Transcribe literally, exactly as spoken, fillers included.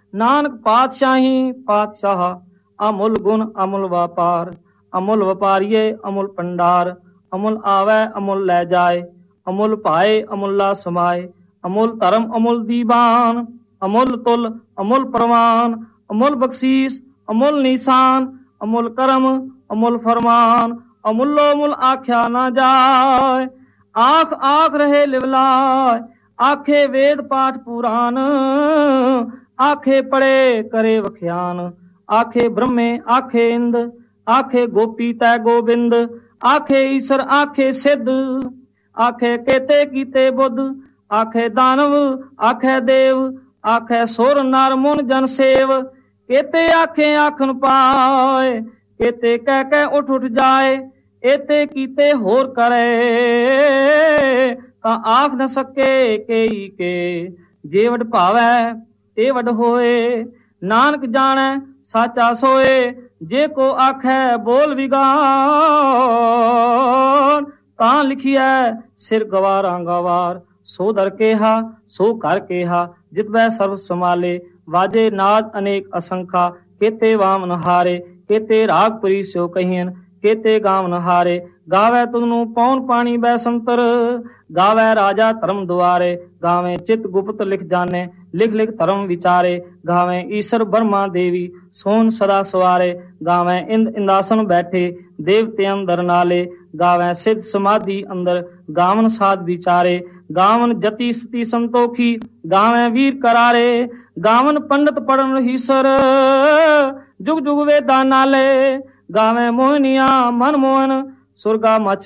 ਨਾਨਕ ਪਾਤਸ਼ਾਹੀ ਪਾਤਸ਼ਾਹ, ਅਮੁੱਲ ਗੁਣ ਅਮੁੱਲ ਵਪਾਰ, ਅਮੁੱਲ ਵਪਾਰੀਏ ਅਮੁੱਲ ਭੰਡਾਰ, ਅਮੁੱਲ ਆਵੈ ਅਮੁੱਲ ਲੈ ਜਾਏ, ਅਮੁੱਲ ਭਾਏ ਅਮੁੱਲਾ ਸਮਾਏ, ਅਮੁੱਲ ਧਰਮ ਅਮੁੱਲ ਦੀਵਾਨ, ਅਮੁੱਲ ਤੁਲ ਅਮੁੱਲ ਪ੍ਰਵਾਨ, ਅਮੁੱਲ ਬਖਸ਼ੀਸ ਅਮੁੱਲ ਨਿਸ਼ਾਨ, ਅਮੁੱਲ ਕਰਮ ਅਮੁੱਲ ਫਰਮਾਨ, ਅਮੁੱਲੋ ਮੁੱਲ ਆਖਿਆ ਨਾ ਜਾਏ। ਆਖ ਆਖ ਰਹੇ ਲਿਵਲਾਏ, ਆਖੇ ਵੇਦ ਪਾਠ ਪੁਰਾਨ, ਆਖੇ ਪੜੇ ਕਰੇ ਵਖਿਆਨ, ਆਖੇ ਬ੍ਰਹਮੇ ਆਖੇ ਇੰਦ, ਆਖੇ ਗੋਪੀ ਤੈ ਗੋਬਿੰਦ, ਆਖੇ ਈਸ਼ਰ ਆਖੇ ਸਿੱਧ, ਆਖੇ ਕੇਤੇ ਕੀਤੇ ਬੁੱਧ, ਆਖੇ ਦਾਨਵ ਆਖੇ ਦੇਵ, ਆਖੇ ਸੁਰ ਨਰ ਮੁਨ ਜਨ ਸੇਵ, ਕੇਤੇ ਆਖੇ ਆਖਣ ਪਾਏ, ਕੇਤੇ ਕਹਿ ਕਹਿ ਉੱਠ ਉੱਠ ਜਾਏ, ਏਤੇ ਕੀਤੇ ਹੋਰ ਕਰੇ ਤਾਂ ਆਖ ਨ ਸਕੇ ਕੇਈ ਕੇ, ਜੇ ਵਡ ਭਾਵੈ ਤੇ ਵਡ ਹੋਏ, ਨਾਨਕ ਜਾਣੈ ਸਾਚਾ ਸੋਏ, ਜੇ ਕੋ ਆਖੈ ਬੋਲ ਵਿਗਾਨ, ਤਾਂ ਲਿਖੀਐ ਸਿਰ ਗਵਾਰਾਂ ਗਵਾਰ, ਸੋ ਦਰ ਕੇਹਾ ਸੋ ਘਰ ਕੇਹਾ, ਜਿਤਬੈ ਸਰਬ ਸਮਾਲੇ, ਵਾਜੇ ਨਾਦ ਅਨੇਕ ਅਸੰਖਾ, ਕੇਤੇ ਵਾਮਨ ਹਾਰੇ, ਕੇਤੇ ਰਾਗਪੁਰੀ ਸਿਓ ਕਹੀਨ, ਕੇਤੇ ਗਾਵਨ ਹਾਰੇ, ਗਾਵੇ ਤੁਧਨੂੰ ਪੌਣ ਪਾਣੀ ਬੈ ਸੰਤਰ, ਗਾਵੇ ਰਾਜਾ ਧਰਮ ਦੁਆਰੇ, ਗਾਵੇ ਚਿਤ ਗੁਪਤ ਲਿਖ ਜਾਣੇ, ਲਿਖ ਲਿਖ ਧਰਮ ਵਿਚਾਰੇ, ਗਾਵੇ ਈਸ਼ਰ ਬਰਮਾ ਦੇਵੀ ਸੋਨ ਸਦਾ ਸਵਾਰੇ, ਗਾਵੇ ਇੰਦ ਇੰਦਾਸਨ ਬੈਠੇ ਦੇਵਤੇ ਅੰਦਰ ਨਾਲੇ, ਗਾਵੇ ਸਿੱਧ ਸਮਾਧੀ ਅੰਦਰ ਗਾਵਨ ਸਾਧ ਵਿਚਾਰੇ, ਗਾਵਨ ਜਤੀ ਸਤੀ ਸੰਤੋਖੀ, ਗਾਵੇ ਵੀਰ ਕਰਾਰੇ, ਗਾਵਨ ਪੰਡਤ ਪੜਨ ਹੀਸਰ, ਜੁਗ ਜੁਗ ਵੇਦਾਂ ਨਾਲੇ, ਗਾਵੇ ਮੋਹਨੀਆਂ ਮਨ ਮੋਹਨ, ਸੁਰਗਾ ਮਚ